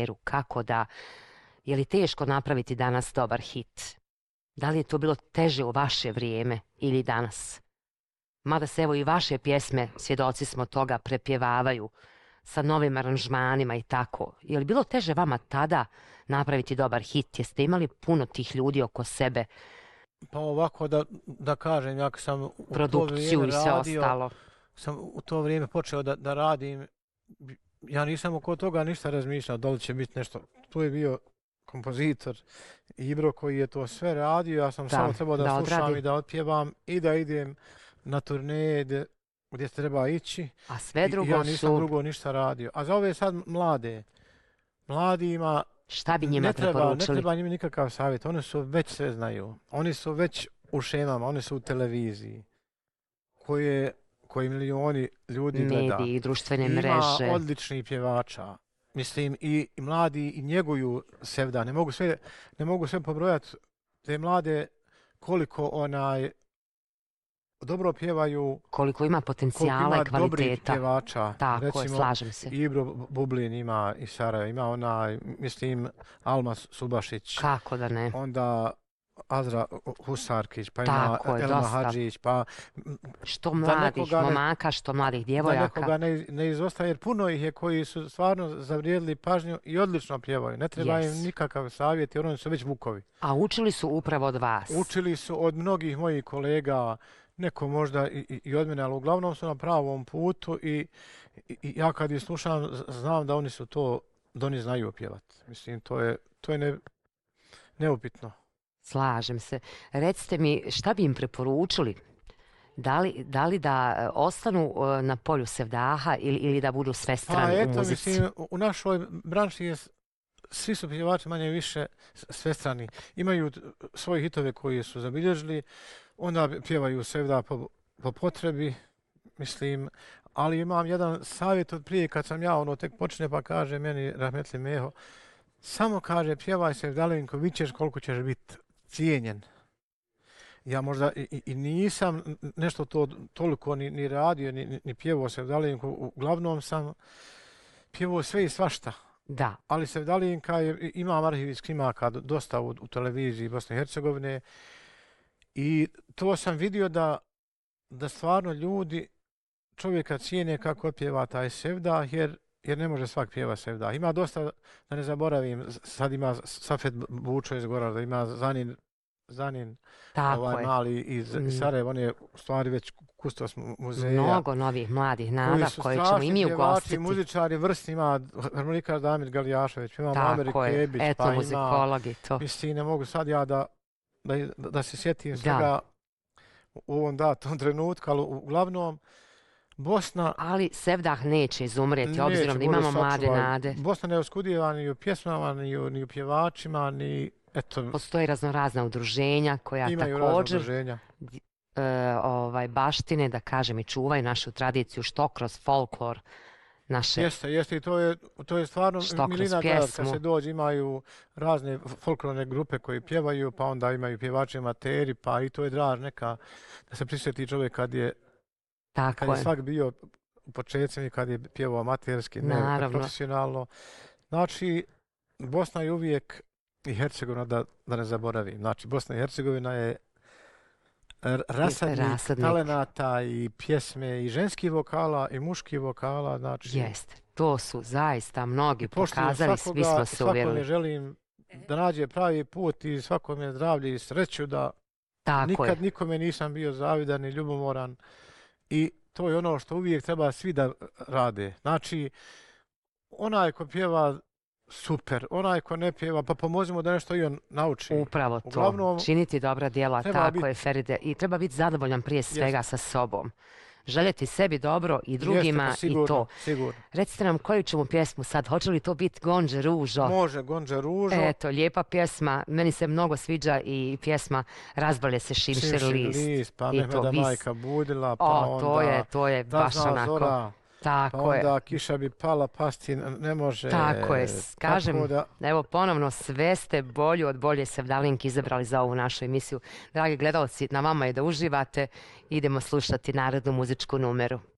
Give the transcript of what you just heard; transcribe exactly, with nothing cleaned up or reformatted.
karijeru, kako da... Je li teško napraviti danas dobar hit? Da li je to bilo teže u vaše vrijeme ili danas? Mada se evo i vaše pjesme, svjedoci smo toga, prepjevavaju sa novim aranžmanima i tako. Je li bilo teže vama tada napraviti dobar hit? Jeste imali puno tih ljudi oko sebe? Pa ovako da, da kažem, ja sam u produkciju to i sve radio, ostalo. Sam u to vrijeme počeo da, da radim. Ja nisam oko toga ništa razmišljao, da li će biti nešto. Tu je bio kompozitor Ibro koji je to sve radio. Ja sam da, samo trebao da, da slušam odradi. I da otpjevam i da idem na turneje gdje, gdje treba ići. A sve drugo I ja nisam su... drugo ništa radio. A za ove sad mlade, mladima šta bi njima ne treba, preporučili? Ne treba njima nikakav savjet. Oni su već sve znaju. Oni su već u šemama, oni su u televiziji koje, koji milioni ljudi gleda. Mediji, društvene Ima mreže. Ima odličnih pjevača. Mislim, i, i mladi i njeguju sevda. Ne mogu sve, ne mogu sve pobrojati te mlade koliko onaj dobro pjevaju, koliko ima potencijala i kvaliteta. Koliko ima dobrih pjevača. Tako recimo, je, slažem se. Ibro Bublin ima i Sarajevo, ima onaj, mislim, Alma Subašić. Kako da ne. Onda Azra Husarkić, pa tako ima je, Elma dosta. Hadžić, pa... Što mladih momaka, što mladih djevojaka. Da nekoga ne, ne izostaje, jer puno ih je koji su stvarno zavrijedili pažnju i odlično pjevaju. Ne treba yes. im nikakav savjet, jer oni su već vukovi. A učili su upravo od vas? Učili su od mnogih mojih kolega, neko možda i, i, i od mene, ali uglavnom su na pravom putu i, i, i ja kad ih slušam, znam da oni su to, da oni znaju pjevati. Mislim, to je, to je ne, neupitno. Slažem se. Recite mi, šta bi im preporučili? Da li, da li da ostanu na polju sevdaha ili, ili da budu svestrani pa, eto, u muzici? Mislim, u našoj branši je, svi su pjevači manje više svestrani. Imaju svoje hitove koje su zabilježili, onda pjevaju sevda po, po potrebi, mislim, ali imam jedan savjet od prije kad sam ja ono tek počne pa kaže meni Rahmetli Meho, samo kaže pjevaj sevdalinko, vićeš koliko ćeš biti cijenjen. Ja možda i, i nisam nešto to toliko ni, ni radio, ni, ni pjevao sevdalinko, uglavnom sam pjevao sve i svašta. Da. Ali sevdalinka je, imam arhiv iz snimaka dosta u, u televiziji Bosne i Hercegovine i to sam vidio da, da stvarno ljudi čovjeka cijene kako pjeva taj sevdah, jer jer ne može svak pjeva sevdah. Ima dosta, da ne zaboravim, sad ima Safet Bučo iz Gorada, ima Zanin, Zanin ovaj mali iz Sarajeva, on je u stvari već kustos muzeja. Mnogo novih mladih nada koje ćemo i mi ugostiti. Muzičari vrsti, ima harmonikar Damir Galijašević, ima Mamer Kebić, eto pa muzikologi ima, to. Mislim, ne mogu sad ja da, da, da se sjetim svega u ovom datom trenutku, ali uglavnom Bosna... Ali sevdah neće izumrijeti, obzirom da imamo mlade nade. Bosna ne oskudijeva ni u pjesmama, ni u, ni u pjevačima, ni... Eto, postoji raznorazna udruženja koja imaju također udruženja. E, ovaj, baštine, da kažem, i čuvaju našu tradiciju, što kroz folklor naše... Jeste, jeste, i to je, to je stvarno milina gledat kad se dođe, imaju razne folklorne grupe koji pjevaju, pa onda imaju pjevači amateri, pa i to je draž neka, da se prisjeti čovjek kad je Tako kad je, je svak bio u početcima i kad je pjevao amaterski, ne profesionalno. Znači, Bosna je uvijek i Hercegovina, da, da ne zaboravim. Znači, Bosna i Hercegovina je rasadnik, rasadnik talenata i pjesme i ženskih vokala i muških vokala. Znači, jeste, to su zaista mnogi pokazali, svi smo se uvjerili. Svakome želim da nađe pravi put i svakome zdravlje i sreću, da Tako nikad je. nikome nisam bio zavidan i ljubomoran. I to je ono što uvijek treba svi da rade. Znači, onaj ko pjeva, super. Onaj ko ne pjeva, pa pomozimo da nešto i on nauči. Upravo to. Uglavnom, činiti dobra djela, tako bit... je, Feride. I treba biti zadovoljan prije svega Jest. sa sobom. Željeti sebi dobro i drugima Jeste, sigurno, i to. Sigurno. Recite nam koju ćemo pjesmu sad. Hoće li to biti Gonđe Ružo? Može, Gonđe Ružo. Eto, lijepa pjesma. Meni se mnogo sviđa i pjesma Razbolje se šimšir list. Šimšir list, pa Mehmeda majka budila, pa o, onda... to je, to je baš onako. Zora, tako pa onda je. Kiša bi pala, pasti ne može. Tako je. Kažem, tako da... evo ponovno sve ste bolju od bolje sevdalinke izabrali za ovu našu emisiju. Dragi gledalci, na vama je da uživate. Idemo slušati narodnu muzičku numeru.